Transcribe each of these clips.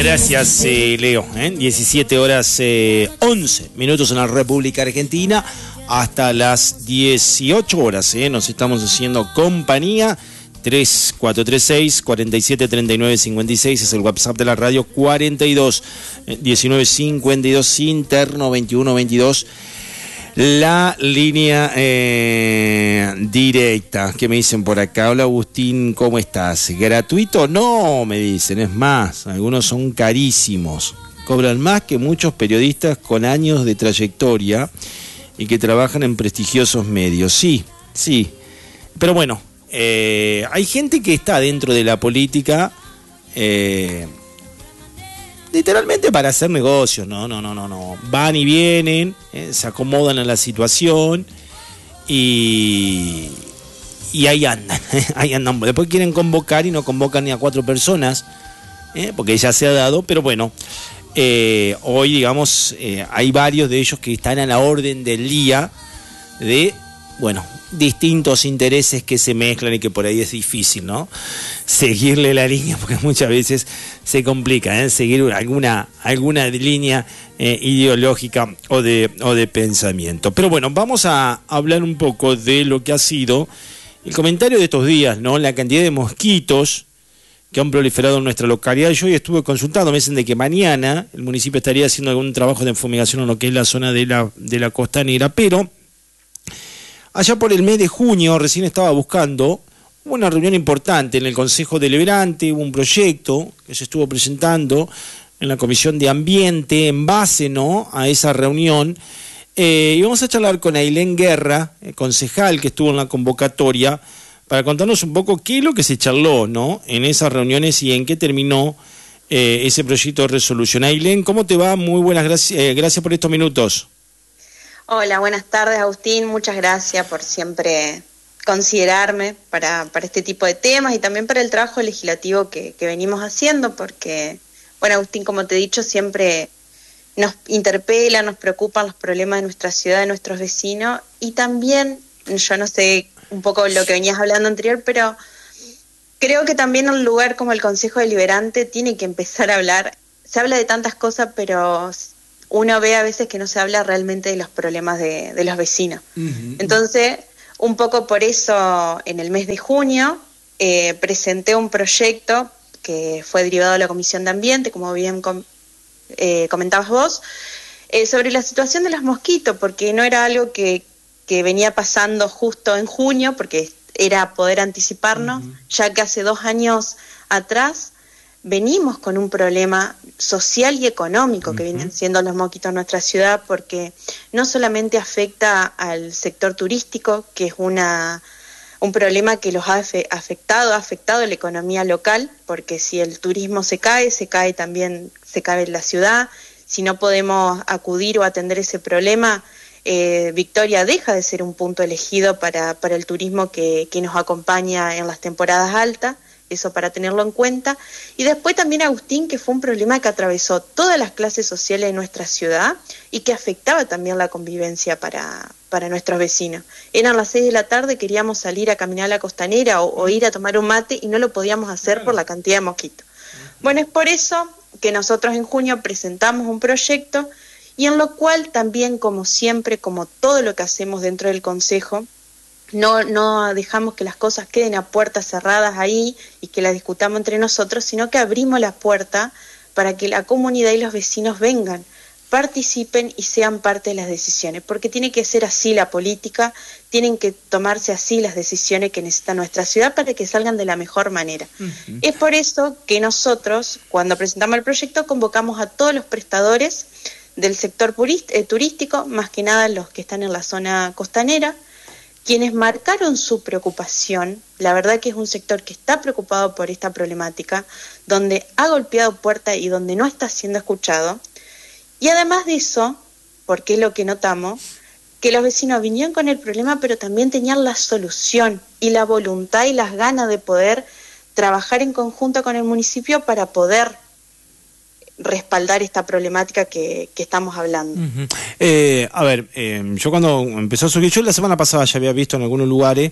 Gracias, Leo. 17 horas 11 minutos en la República Argentina. Hasta las 18 horas nos estamos haciendo compañía. 3436-473956 es el WhatsApp de la radio. 42-1952 interno 2122. La línea directa. ¿Qué me dicen por acá? Hola Agustín, ¿cómo estás? ¿Gratuito? No, me dicen. Es más, algunos son carísimos. Cobran más que muchos periodistas con años de trayectoria y que trabajan en prestigiosos medios. Sí, sí. Pero bueno, hay gente que está dentro de la política literalmente para hacer negocios. No. Van y vienen, se acomodan a la situación y ahí andan, ahí andan. Después quieren convocar y no convocan ni a 4 personas, porque ya se ha dado, pero bueno, hoy digamos hay varios de ellos que están a la orden del día de, bueno, distintos intereses que se mezclan y que por ahí es difícil, ¿no? Seguirle la línea, porque muchas veces se complica, seguir alguna línea ideológica o de pensamiento. Pero bueno, vamos a hablar un poco de lo que ha sido el comentario de estos días, ¿no? La cantidad de mosquitos que han proliferado en nuestra localidad. Yo hoy estuve consultando, me dicen de que mañana el municipio estaría haciendo algún trabajo de fumigación en lo que es la zona de la costanera, pero allá por el mes de junio, recién estaba buscando, hubo una reunión importante en el Consejo Deliberante, hubo un proyecto que se estuvo presentando en la Comisión de Ambiente en base, ¿no?, a esa reunión. Y vamos a charlar con Ailén Guerra, concejal que estuvo en la convocatoria, para contarnos un poco qué es lo que se charló, ¿no?, en esas reuniones y en qué terminó ese proyecto de resolución. Ailén, ¿cómo te va? Muy buenas, gracias por estos minutos. Hola, buenas tardes, Agustín. Muchas gracias por siempre considerarme para este tipo de temas y también para el trabajo legislativo que venimos haciendo, porque, bueno, Agustín, como te he dicho, siempre nos interpela, nos preocupan los problemas de nuestra ciudad, de nuestros vecinos, y también, yo no sé un poco lo que venías hablando anterior, pero creo que también un lugar como el Consejo Deliberante tiene que empezar a hablar. Se habla de tantas cosas, pero uno ve a veces que no se habla realmente de los problemas de los vecinos. Uh-huh. Entonces, un poco por eso, en el mes de junio, presenté un proyecto que fue derivado de la Comisión de Ambiente, como bien comentabas vos, sobre la situación de los mosquitos, porque no era algo que venía pasando justo en junio, porque era poder anticiparnos, uh-huh, ya que hace 2 años atrás venimos con un problema social y económico que vienen siendo los mosquitos en nuestra ciudad, porque no solamente afecta al sector turístico, que es un problema que los ha afectado la economía local, porque si el turismo se cae también la ciudad. Si no podemos acudir o atender ese problema, Victoria deja de ser un punto elegido para el turismo que nos acompaña en las temporadas altas. Eso para tenerlo en cuenta. Y después también, Agustín, que fue un problema que atravesó todas las clases sociales de nuestra ciudad y que afectaba también la convivencia para nuestros vecinos. Eran las 6 de la tarde, queríamos salir a caminar a la costanera o ir a tomar un mate y no lo podíamos hacer por la cantidad de mosquitos. Bueno, es por eso que nosotros en junio presentamos un proyecto y en lo cual también, como siempre, como todo lo que hacemos dentro del Consejo, no dejamos que las cosas queden a puertas cerradas ahí y que las discutamos entre nosotros, sino que abrimos la puerta para que la comunidad y los vecinos vengan, participen y sean parte de las decisiones, porque tiene que ser así la política, tienen que tomarse así las decisiones que necesita nuestra ciudad para que salgan de la mejor manera. Uh-huh. Es por eso que nosotros, cuando presentamos el proyecto, convocamos a todos los prestadores del sector turístico, más que nada los que están en la zona costanera, quienes marcaron su preocupación. La verdad que es un sector que está preocupado por esta problemática, donde ha golpeado puerta y donde no está siendo escuchado. Y además de eso, porque es lo que notamos, que los vecinos vinieron con el problema, pero también tenían la solución y la voluntad y las ganas de poder trabajar en conjunto con el municipio para poder respaldar esta problemática que estamos hablando. Uh-huh. Yo cuando empezó a subir, yo la semana pasada ya había visto en algunos lugares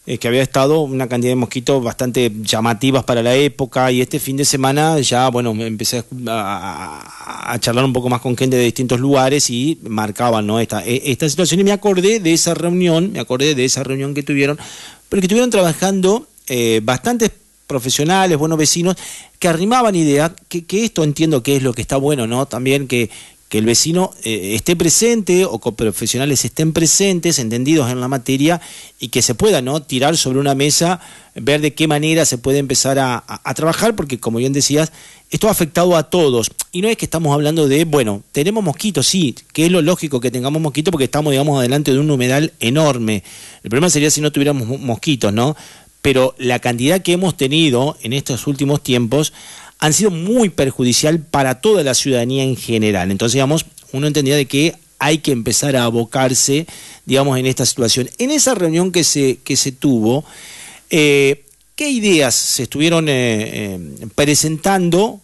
que había estado una cantidad de mosquitos bastante llamativas para la época, y este fin de semana ya, bueno, me empecé a charlar un poco más con gente de distintos lugares y marcaban, ¿no?, esta situación, y me acordé de esa reunión que tuvieron, pero que estuvieron trabajando bastantes profesionales, buenos vecinos, que arrimaban ideas, que esto entiendo que es lo que está bueno, ¿no? También que el vecino esté presente, o que profesionales estén presentes, entendidos en la materia, y que se pueda, ¿no?, tirar sobre una mesa, ver de qué manera se puede empezar a trabajar, porque como bien decías, esto ha afectado a todos, y no es que estamos hablando de, bueno, tenemos mosquitos, sí, que es lo lógico que tengamos mosquitos, porque estamos, digamos, adelante de un humedal enorme. El problema sería si no tuviéramos mosquitos, ¿no? Pero la cantidad que hemos tenido en estos últimos tiempos han sido muy perjudicial para toda la ciudadanía en general. Entonces, digamos, uno entendía de que hay que empezar a abocarse, digamos, en esta situación. En esa reunión que se tuvo, ¿qué ideas se estuvieron presentando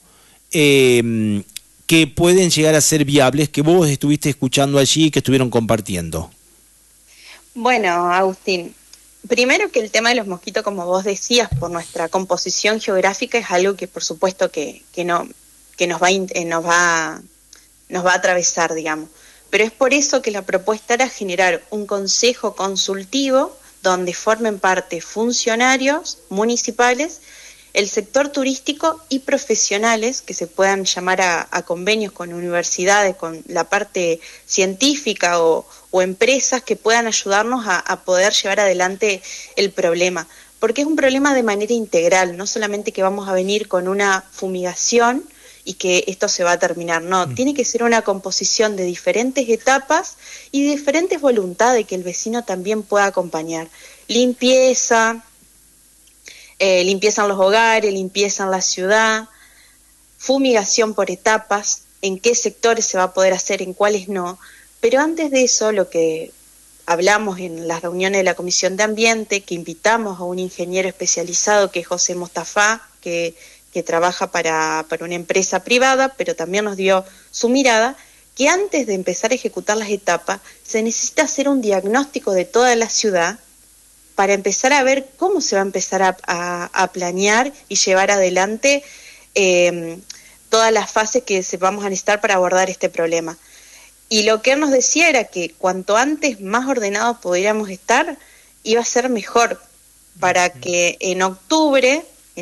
que pueden llegar a ser viables, que vos estuviste escuchando allí y que estuvieron compartiendo? Bueno, Agustín, primero que el tema de los mosquitos, como vos decías, por nuestra composición geográfica, es algo que por supuesto que nos va a atravesar, digamos. Pero es por eso que la propuesta era generar un consejo consultivo donde formen parte funcionarios municipales, el sector turístico y profesionales que se puedan llamar a convenios con universidades, con la parte científica o empresas que puedan ayudarnos a poder llevar adelante el problema. Porque es un problema de manera integral, no solamente que vamos a venir con una fumigación y que esto se va a terminar, no, tiene que ser una composición de diferentes etapas y de diferentes voluntades que el vecino también pueda acompañar. Limpieza en los hogares, limpieza en la ciudad, fumigación por etapas, en qué sectores se va a poder hacer, en cuáles no. Pero antes de eso, lo que hablamos en las reuniones de la Comisión de Ambiente, que invitamos a un ingeniero especializado que es José Mostafá, que trabaja para una empresa privada, pero también nos dio su mirada, que antes de empezar a ejecutar las etapas, se necesita hacer un diagnóstico de toda la ciudad para empezar a ver cómo se va a empezar a planear y llevar adelante todas las fases que vamos a necesitar para abordar este problema. Y lo que él nos decía era que cuanto antes más ordenados pudiéramos estar, iba a ser mejor, para que en octubre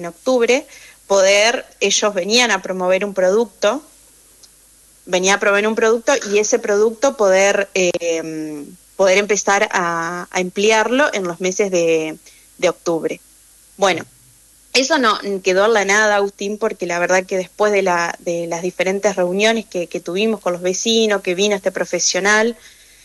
ellos venían a promover un producto, y ese producto poder empezar a emplearlo en los meses de octubre. Bueno, eso no quedó en la nada, Agustín, porque la verdad que después de las diferentes reuniones que tuvimos con los vecinos, que vino este profesional,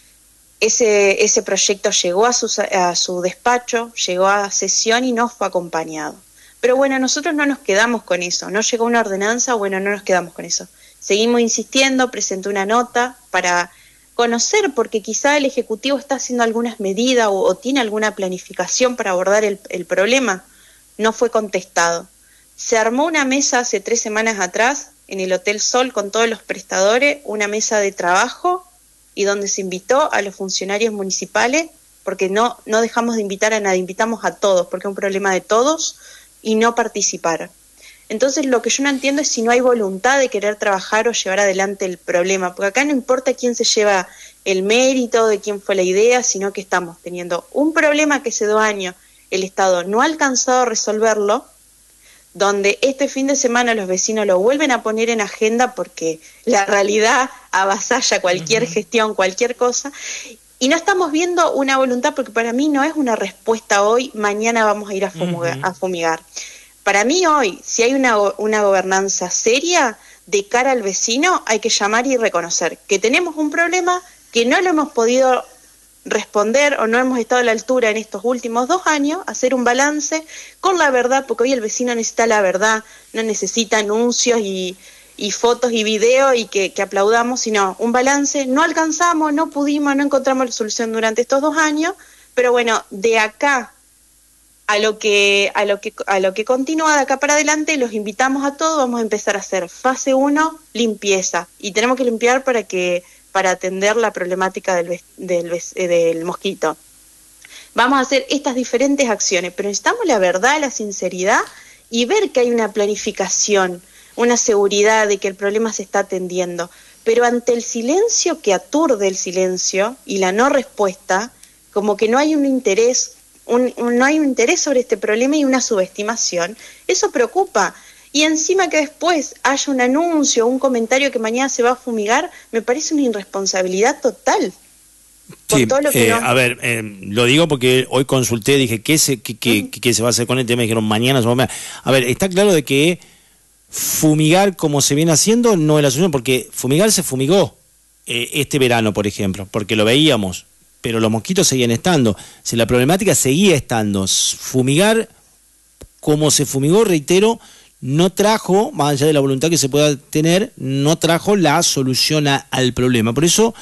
ese proyecto llegó a su despacho, llegó a sesión y no fue acompañado. Pero bueno, nosotros no nos quedamos con eso, no llegó una ordenanza, bueno, no nos quedamos con eso. Seguimos insistiendo, presenté una nota para conocer, porque quizá el Ejecutivo está haciendo algunas medidas o tiene alguna planificación para abordar el problema. No fue contestado. Se armó una mesa hace 3 semanas atrás en el Hotel Sol con todos los prestadores, una mesa de trabajo, y donde se invitó a los funcionarios municipales, porque no dejamos de invitar a nadie, invitamos a todos, porque es un problema de todos, y no participaron. Entonces lo que yo no entiendo es si no hay voluntad de querer trabajar o llevar adelante el problema, porque acá no importa quién se lleva el mérito de quién fue la idea, sino que estamos teniendo un problema que hace 2 años el Estado no ha alcanzado a resolverlo, donde este fin de semana los vecinos lo vuelven a poner en agenda porque la realidad avasalla cualquier gestión, cualquier cosa, y no estamos viendo una voluntad, porque para mí no es una respuesta hoy, mañana vamos a ir a fumigar. Para mí hoy, si hay una gobernanza seria de cara al vecino, hay que llamar y reconocer que tenemos un problema, que no lo hemos podido responder o no hemos estado a la altura en estos últimos 2 años, hacer un balance con la verdad, porque hoy el vecino necesita la verdad, no necesita anuncios y fotos y videos y que aplaudamos, sino un balance. No alcanzamos, no pudimos, no encontramos la solución durante estos 2 años, pero bueno, de acá a lo que continúa, de acá para adelante, los invitamos a todos. Vamos a empezar a hacer fase 1, limpieza, y tenemos que limpiar para atender la problemática del mosquito. vamos a hacer estas diferentes acciones, pero necesitamos la verdad, la sinceridad y ver que hay una planificación, una seguridad de que el problema se está atendiendo. Pero ante el silencio que aturde el silencio y la no respuesta, como que no hay un interés, no hay un interés sobre este problema y una subestimación, eso preocupa. Y encima que después haya un anuncio, un comentario que mañana se va a fumigar, me parece una irresponsabilidad total. Sí, a ver, lo digo porque hoy consulté, dije, ¿qué se va a hacer con el tema? Me dijeron, mañana se va a ver, está claro de que fumigar como se viene haciendo no es la solución, porque fumigar se fumigó este verano, por ejemplo, porque lo veíamos, pero los mosquitos seguían estando. Si la problemática seguía estando, fumigar como se fumigó, reitero, no trajo, más allá de la voluntad que se pueda tener, no trajo la solución al problema. Por eso,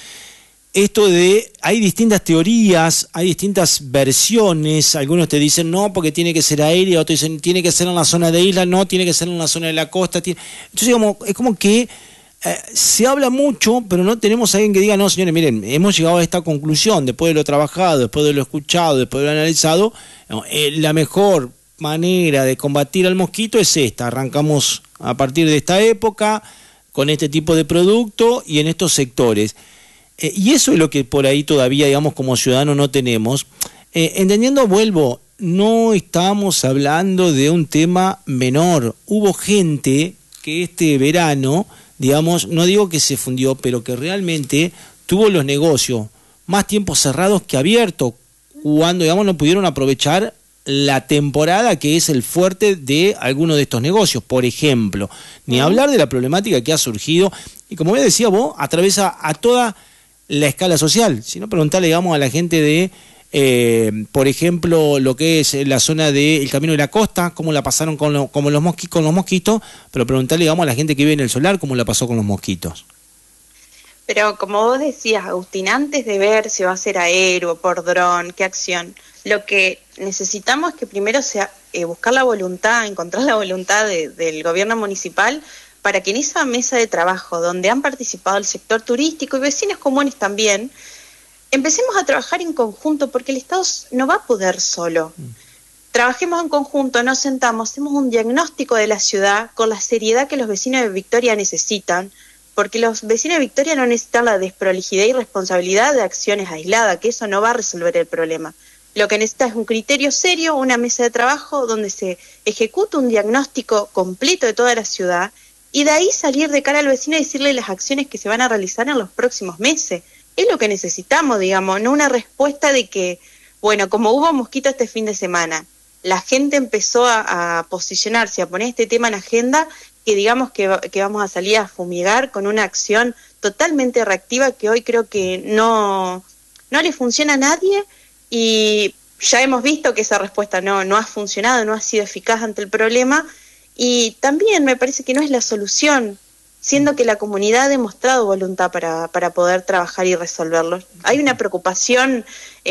esto de, hay distintas teorías, hay distintas versiones, algunos te dicen no, porque tiene que ser aérea, otros dicen tiene que ser en la zona de isla, no, tiene que ser en la zona de la costa. Entonces, es como que se habla mucho, pero no tenemos a alguien que diga, no, señores, miren, hemos llegado a esta conclusión, después de lo trabajado, después de lo escuchado, después de lo analizado, la mejor manera de combatir al mosquito es esta. Arrancamos a partir de esta época, con este tipo de producto y en estos sectores. Y eso es lo que por ahí todavía, digamos, como ciudadanos no tenemos. Entendiendo, vuelvo, no estamos hablando de un tema menor. Hubo gente que este verano, digamos, no digo que se fundió, pero que realmente tuvo los negocios más tiempo cerrados que abiertos, cuando, digamos, no pudieron aprovechar la temporada que es el fuerte de algunos de estos negocios, por ejemplo. Ni hablar de la problemática que ha surgido, y como bien decía vos, atraviesa a toda la escala social, sino preguntarle, digamos, a la gente de, por ejemplo, lo que es la zona del Camino de la Costa, cómo la pasaron con los mosquitos, pero preguntarle, digamos, a la gente que vive en el solar, cómo la pasó con los mosquitos. Pero como vos decías, Agustín, antes de ver si va a ser aéreo, por dron, qué acción, lo que necesitamos es que primero sea buscar la voluntad, encontrar la voluntad del gobierno municipal para que en esa mesa de trabajo donde han participado el sector turístico y vecinos comunes también, empecemos a trabajar en conjunto, porque el Estado no va a poder solo. Trabajemos en conjunto, nos sentamos, hacemos un diagnóstico de la ciudad con la seriedad que los vecinos de Victoria necesitan, porque los vecinos de Victoria no necesitan la desprolijidad y responsabilidad de acciones aisladas, que eso no va a resolver el problema. Lo que necesita es un criterio serio, una mesa de trabajo donde se ejecute un diagnóstico completo de toda la ciudad, y de ahí salir de cara al vecino y decirle las acciones que se van a realizar en los próximos meses. Es lo que necesitamos, digamos, no una respuesta de que, bueno, como hubo mosquito este fin de semana, la gente empezó a posicionarse, a poner este tema en agenda, que digamos que vamos a salir a fumigar con una acción totalmente reactiva que hoy creo que no le funciona a nadie, y ya hemos visto que esa respuesta no ha funcionado, no ha sido eficaz ante el problema. Y también me parece que no es la solución, siendo que la comunidad ha demostrado voluntad para poder trabajar y resolverlo. Hay una preocupación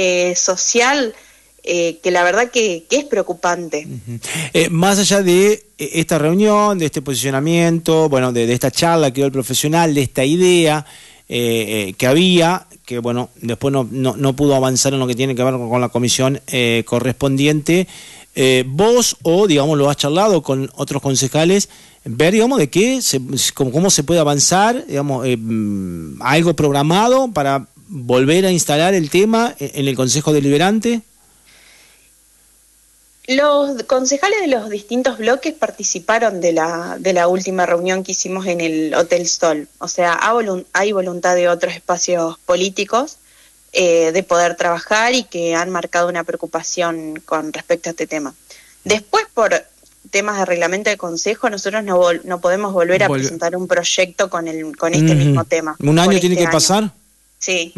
social que la verdad que es preocupante. Más allá de esta reunión, de este posicionamiento, bueno, de esta charla que dio el profesional, de esta idea que había, que bueno, después no pudo avanzar en lo que tiene que ver con la comisión correspondiente, vos, o digamos, lo has charlado con otros concejales, ver, digamos, de qué cómo se puede avanzar, digamos, algo programado para volver a instalar el tema en el Consejo Deliberante. Los concejales de los distintos bloques participaron de la última reunión que hicimos en el Hotel Sol. O sea, hay voluntad de otros espacios políticos de poder trabajar y que han marcado una preocupación con respecto a este tema. Después, por temas de reglamento de consejo, nosotros no podemos volver a presentar un proyecto con este mismo tema. ¿Un año tiene que pasar? Sí.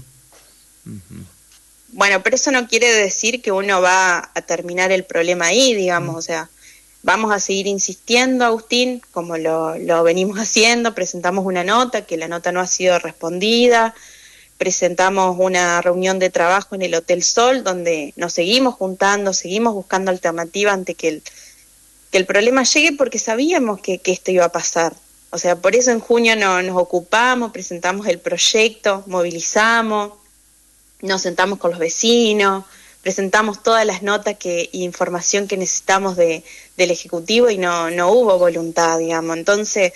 Bueno, pero eso no quiere decir que uno va a terminar el problema ahí, digamos, o sea, vamos a seguir insistiendo, Agustín, como lo venimos haciendo. Presentamos una nota, que la nota no ha sido respondida, presentamos una reunión de trabajo en el Hotel Sol, donde nos seguimos juntando, seguimos buscando alternativas ante que el problema llegue, porque sabíamos que esto iba a pasar. O sea, por eso en junio nos ocupamos, presentamos el proyecto, movilizamos. nos sentamos con los vecinos, presentamos todas las notas y información que necesitamos del Ejecutivo y no hubo voluntad, digamos. Entonces,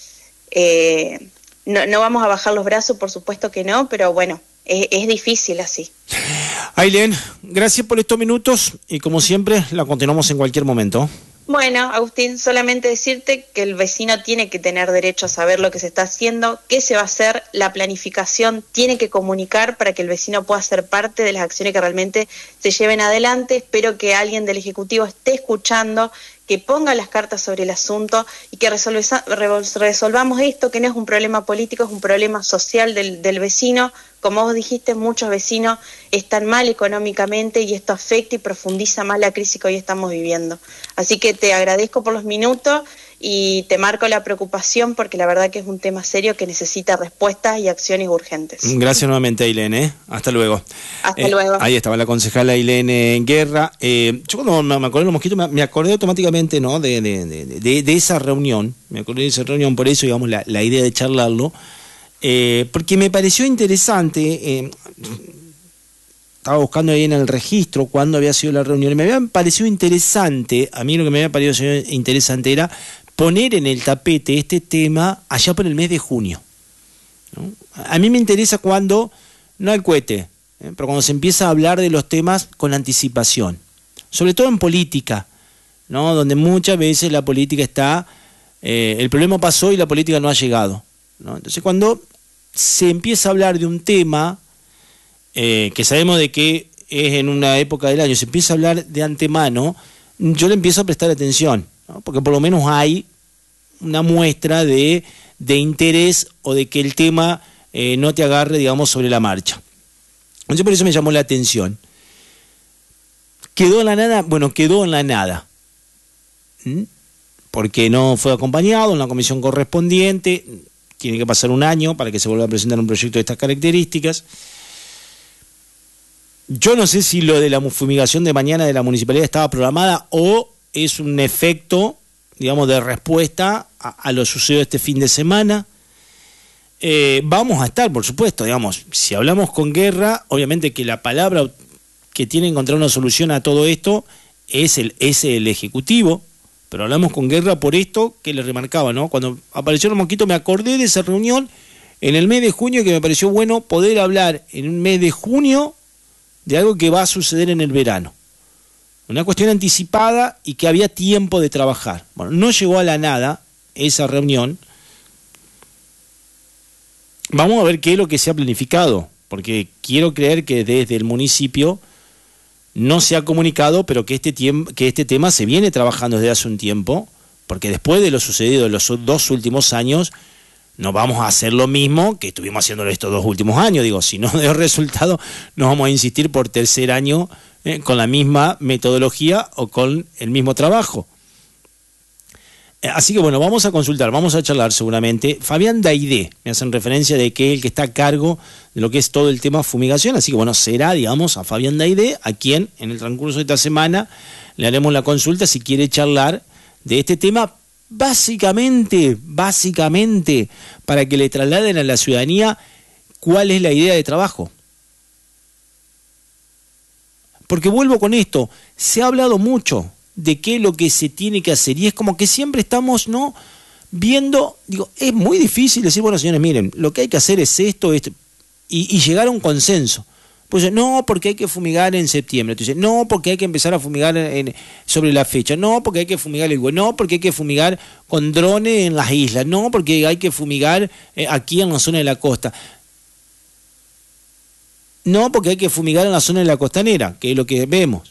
no vamos a bajar los brazos, por supuesto que no, pero bueno, es difícil así. Ailén, gracias por estos minutos y como siempre la continuamos en cualquier momento. Bueno, Agustín, solamente decirte que el vecino tiene que tener derecho a saber lo que se está haciendo, qué se va a hacer, la planificación tiene que comunicar para que el vecino pueda ser parte de las acciones que realmente se lleven adelante. Espero que alguien del Ejecutivo esté escuchando, que ponga las cartas sobre el asunto y que resolvamos esto, que no es un problema político, es un problema social del vecino. Como vos dijiste, muchos vecinos están mal económicamente y esto afecta y profundiza más la crisis que hoy estamos viviendo. Así que te agradezco por los minutos y te marco la preocupación porque la verdad que es un tema serio que necesita respuestas y acciones urgentes. Gracias nuevamente, Ailén. Hasta luego. Hasta luego. Ahí estaba la concejala Ailén Guerra. Yo cuando me acordé de los mosquitos me acordé automáticamente, ¿no? de esa reunión. Me acordé de esa reunión, por eso, digamos, la idea de charlarlo. Porque me pareció interesante, estaba buscando ahí en el registro cuándo había sido la reunión, y me había parecido interesante, a mí lo que me había parecido interesante era poner en el tapete este tema allá por el mes de junio, ¿no? A mí me interesa cuando, no al cohete, pero cuando se empieza a hablar de los temas con anticipación, sobre todo en política, ¿no? Donde muchas veces la política está, el problema pasó y la política no ha llegado, ¿no? Entonces cuando se empieza a hablar de un tema que sabemos de que es en una época del año, se empieza a hablar de antemano, yo le empiezo a prestar atención, ¿no? Porque por lo menos hay una muestra de interés o de que el tema no te agarre, digamos, sobre la marcha. Entonces por eso me llamó la atención. ¿Quedó en la nada? Bueno, quedó en la nada. Porque no fue acompañado en la comisión correspondiente. Tiene que pasar un año para que se vuelva a presentar un proyecto de estas características. Yo no sé si lo de la fumigación de mañana de la municipalidad estaba programada o es un efecto, digamos, de respuesta a lo sucedido este fin de semana. Vamos a estar, por supuesto, digamos, si hablamos con Guerra, obviamente que la palabra que tiene que encontrar una solución a todo esto es el Ejecutivo, pero hablamos con Guerra por esto que le remarcaba, ¿no? Cuando apareció el mosquito me acordé de esa reunión en el mes de junio, que me pareció bueno poder hablar en un mes de junio de algo que va a suceder en el verano. Una cuestión anticipada y que había tiempo de trabajar. Bueno, no llegó a la nada esa reunión. Vamos a ver qué es lo que se ha planificado, porque quiero creer que desde el municipio no se ha comunicado, pero que este tema se viene trabajando desde hace un tiempo, porque después de lo sucedido en los 2 últimos años, no vamos a hacer lo mismo que estuvimos haciendo estos 2 últimos años. Digo, si no dio resultado, no vamos a insistir por tercer año con la misma metodología o con el mismo trabajo. Así que bueno, vamos a consultar, vamos a charlar seguramente. Fabián Daidé, me hacen referencia de que el que está a cargo de lo que es todo el tema fumigación, así que bueno, será, digamos, a Fabián Daidé, a quien en el transcurso de esta semana le haremos la consulta si quiere charlar de este tema, básicamente, para que le trasladen a la ciudadanía cuál es la idea de trabajo. Porque vuelvo con esto, se ha hablado mucho de qué es lo que se tiene que hacer, y es como que siempre estamos, ¿no?, viendo, digo, es muy difícil decir, bueno, señores, miren, lo que hay que hacer es esto, y llegar a un consenso. Pues no, porque hay que fumigar en septiembre. Entonces, no, porque hay que empezar a fumigar sobre la fecha. No, porque hay que fumigar el huevo. No, porque hay que fumigar con drones en las islas. No, porque hay que fumigar aquí en la zona de la costa. No, porque hay que fumigar en la zona de la costanera, que es lo que vemos.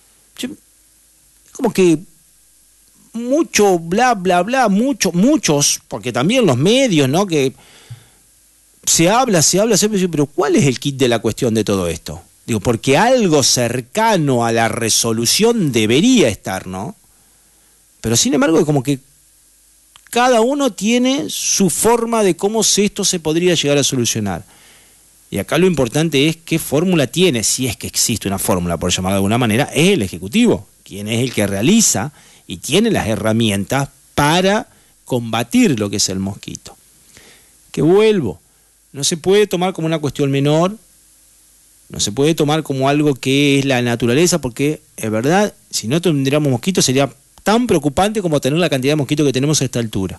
Como que mucho bla, bla, bla, muchos, porque también los medios, ¿no?, que se habla siempre, pero ¿cuál es el kit de la cuestión de todo esto? Digo, porque algo cercano a la resolución debería estar, ¿no? Pero sin embargo, como que cada uno tiene su forma de cómo esto se podría llegar a solucionar. Y acá lo importante es qué fórmula tiene, si es que existe una fórmula, por llamarlo de alguna manera, es el Ejecutivo, quien es el que realiza y tiene las herramientas para combatir lo que es el mosquito. Que vuelvo. No se puede tomar como una cuestión menor No se puede tomar como algo que es la naturaleza, porque es verdad, si no tendríamos mosquitos sería tan preocupante como tener la cantidad de mosquitos que tenemos a esta altura.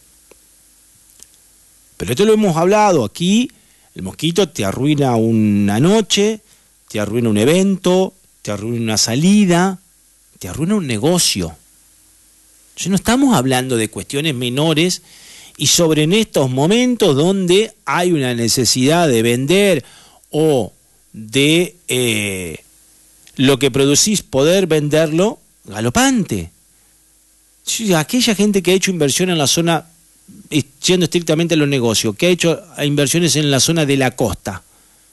Pero esto lo hemos hablado aquí, el mosquito te arruina una noche, te arruina un evento, te arruina una salida, te arruina un negocio. Entonces no estamos hablando de cuestiones menores, y sobre en estos momentos donde hay una necesidad de vender o de lo que producís poder venderlo galopante. Aquella gente que ha hecho inversión en la zona, yendo estrictamente a los negocios, que ha hecho inversiones en la zona de la costa,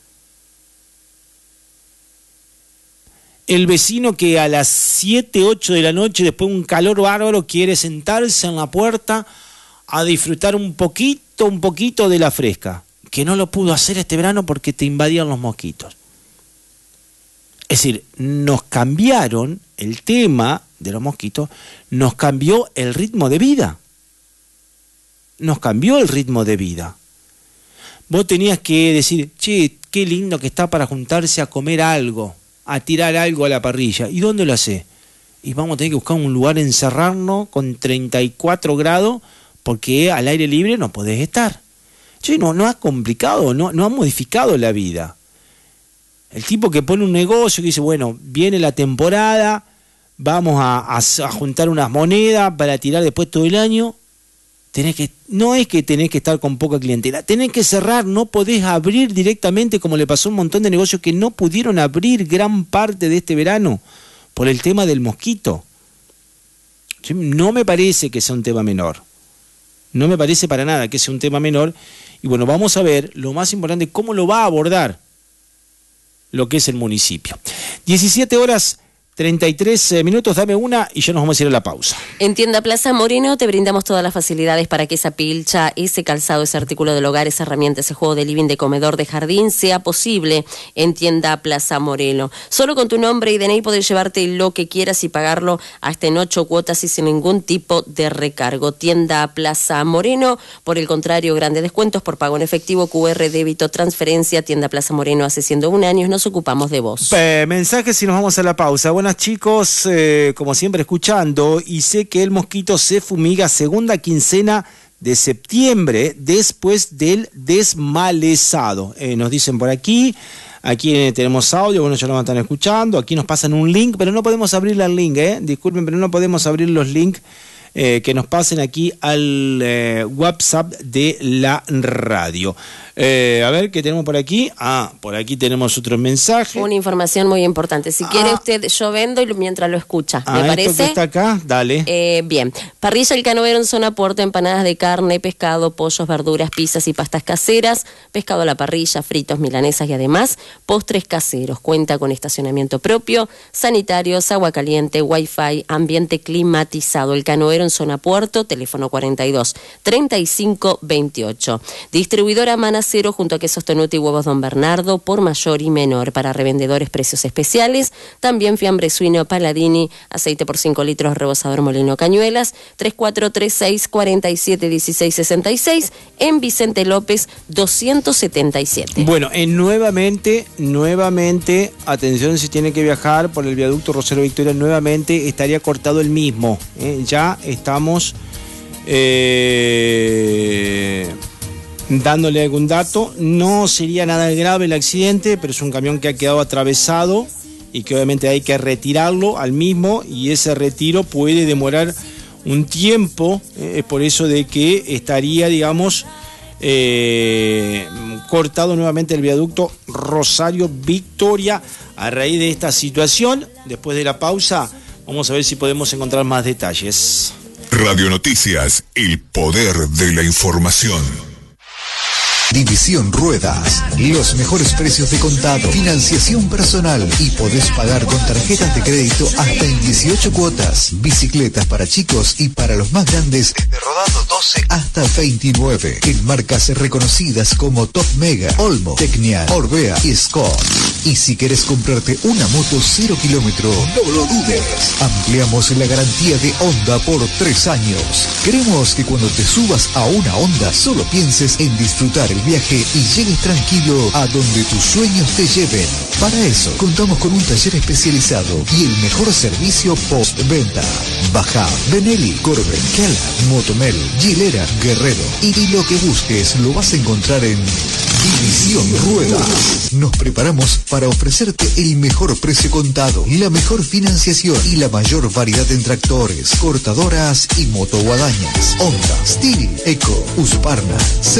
el vecino que a las 7, 8 de la noche, después de un calor bárbaro, quiere sentarse en la puerta a disfrutar un poquito de la fresca, que no lo pudo hacer este verano porque te invadían los mosquitos. Es decir, nos cambiaron el tema de los mosquitos, nos cambió el ritmo de vida. Nos cambió el ritmo de vida. Vos tenías que decir, che, qué lindo que está para juntarse a comer algo, a tirar algo a la parrilla. ¿Y dónde lo hace? Y vamos a tener que buscar un lugar, encerrarnos con 34 grados, porque al aire libre no podés estar. Che, no ha complicado, no ha modificado la vida. El tipo que pone un negocio que dice, bueno, viene la temporada, vamos a juntar unas monedas para tirar después todo el año. No es que tenés que estar con poca clientela, tenés que cerrar, no podés abrir directamente, como le pasó a un montón de negocios que no pudieron abrir gran parte de este verano por el tema del mosquito. No me parece que sea un tema menor. No me parece para nada que sea un tema menor. Y bueno, vamos a ver lo más importante, cómo lo va a abordar lo que es el municipio. 17:33, dame una y ya nos vamos a ir a la pausa. En Tienda Plaza Moreno te brindamos todas las facilidades para que esa pilcha, ese calzado, ese artículo del hogar, esa herramienta, ese juego de living, de comedor, de jardín, sea posible en Tienda Plaza Moreno. Solo con tu nombre y DNI podés llevarte lo que quieras y pagarlo hasta en 8 cuotas y sin ningún tipo de recargo. Tienda Plaza Moreno, por el contrario, grandes descuentos por pago en efectivo, QR, débito, transferencia. Tienda Plaza Moreno, hace 101 años nos ocupamos de vos. Mensajes y nos vamos a la pausa. Buenas chicos, como siempre escuchando, y sé que el mosquito se fumiga segunda quincena de septiembre después del desmalezado. Nos dicen por aquí tenemos audio, bueno, ya lo están escuchando, aquí nos pasan un link, pero no podemos abrirle el link, disculpen, pero no podemos abrir los links que nos pasen aquí al WhatsApp de la radio. A ver, ¿qué tenemos por aquí? Por aquí tenemos otro mensaje. Una información muy importante. Si quiere usted, yo vendo y mientras lo escucha. ¿Le parece? Esto que está acá, dale. Bien. Parrilla El Canoero en zona puerto, empanadas de carne, pescado, pollos, verduras, pizzas y pastas caseras, pescado a la parrilla, fritos, milanesas y además postres caseros. Cuenta con estacionamiento propio, sanitarios, agua caliente, wifi, ambiente climatizado. El Canoero en zona puerto, teléfono 42 35 28. Distribuidora Manacero junto a Quesos Tonuti y Huevos Don Bernardo, por mayor y menor. Para revendedores, precios especiales. También fiambre suino Paladini, aceite por 5 litros, rebosador Molino Cañuelas, 3436 47 16 66, en Vicente López 277. Bueno, nuevamente, atención, si tiene que viajar por el viaducto Rosero Victoria, nuevamente estaría cortado el mismo. Ya estamos dándole algún dato. No sería nada grave el accidente, pero es un camión que ha quedado atravesado y que obviamente hay que retirarlo al mismo, y ese retiro puede demorar un tiempo. Es por eso de que estaría, digamos, cortado nuevamente el viaducto Rosario Victoria a raíz de esta situación. Después de la pausa vamos a ver si podemos encontrar más detalles. Radio Noticias, el poder de la información. División Ruedas, los mejores precios de contado, financiación personal y podés pagar con tarjetas de crédito hasta en 18 cuotas. Bicicletas para chicos y para los más grandes, desde rodado 12 hasta 29. En marcas reconocidas como Top Mega, Olmo, Tecnial, Orbea y Scott. Y si querés comprarte una moto 0 kilómetro, no lo dudes. Ampliamos la garantía de Honda por 3 años. Queremos que cuando te subas a una Honda solo pienses en disfrutar el el viaje y llegues tranquilo a donde tus sueños te lleven. Para eso, contamos con un taller especializado y el mejor servicio postventa. Baja Benelli, Corben, Keller, Motomel, Gilera, Guerrero y lo que busques lo vas a encontrar en División Ruedas. Nos preparamos para ofrecerte el mejor precio contado, la mejor financiación y la mayor variedad en tractores, cortadoras y motoguadañas. Honda, Steel, Eco, Husqvarna,